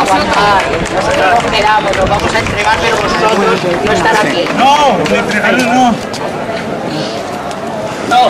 aguantar. Nosotros nos quedamos, nos vamos a entregar, pero vosotros no estar aquí. No, entregarnos no. No.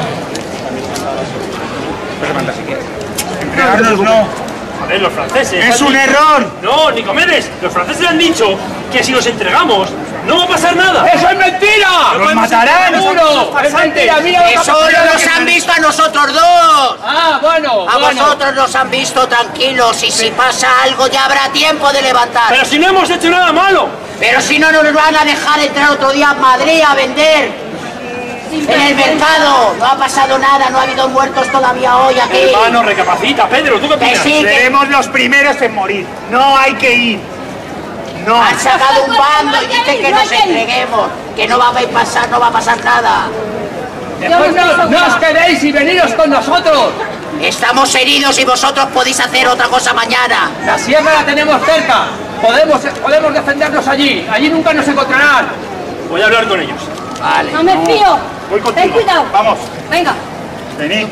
Pero manda si quieres. Entregarnos no. Joder, los franceses. ¡Es un error! No, Nicomedes, los franceses han dicho que si nos entregamos no va a pasar nada. ¡Eso es mentira! ¡Nos matarán! ¡Seguro! ¡Es mentira! ¡Mira lo que Eso no nos han visto a nosotros dos. Ah, bueno, A vosotros nos han visto tranquilos y si pasa algo ya habrá tiempo de levantar. Pero si no hemos hecho nada malo. Pero si no nos van a dejar entrar otro día a Madrid a vender. En el mercado no ha pasado nada, no ha habido muertos todavía hoy aquí. Hermano, recapacita, Pedro, ¿tú qué Que opinas? sí, que Seremos los primeros en morir. No hay que ir. No. han sacado un bando y dicen que nos entreguemos, que no va a pasar, no va a pasar nada. Después no os quedéis y veniros con nosotros. Estamos heridos y vosotros podéis hacer otra cosa mañana. La sierra la tenemos cerca. Podemos defendernos allí. Allí nunca nos encontrarán. Voy a hablar con ellos. Vale. No me fío. Voy contigo. Ten cuidado. Vamos. Venga. Venid.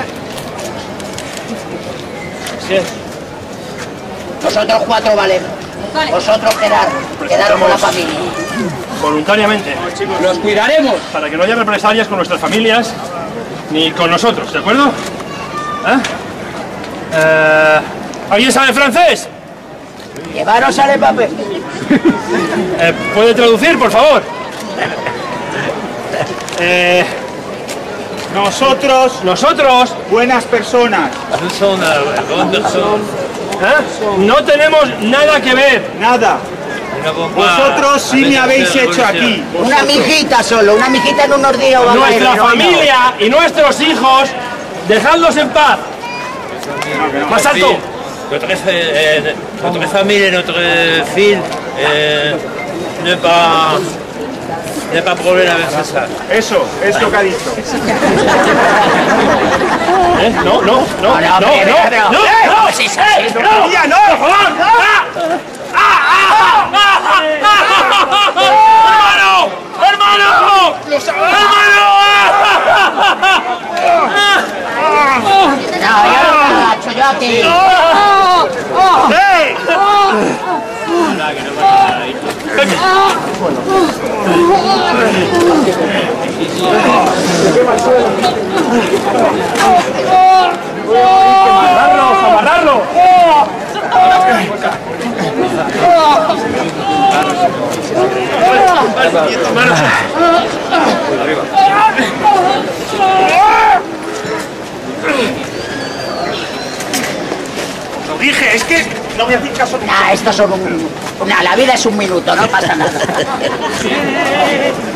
Nosotros cuatro valemos. Vale. Vosotros quedar con la familia. Voluntariamente. Los cuidaremos. Para que no haya represalias con nuestras familias ni con nosotros, ¿de acuerdo? ¿Alguien sabe francés? Llevaros al papel. ¿Puede traducir, por favor? Nosotros Buenas personas. no tenemos nada que ver. Nada. Vosotros sí me habéis hecho aquí. Una mijita solo, una mijita en unos días. va a Nuestra caer, no, familia y nuestros hijos, dejadlos en paz. Más alto. Notre famille et notre fille n'est pas problème avec ça. Eso, es lo que ha dicho. No. Sí, sí, sí. ¡Todavía no! ¡Hermano! No, yo no me agacho, yo a ti. ¡Hey! ¡Amarrarlo! Lo dije, es que no voy a hacer caso. Nah, esto son la vida es un minuto, no pasa nada.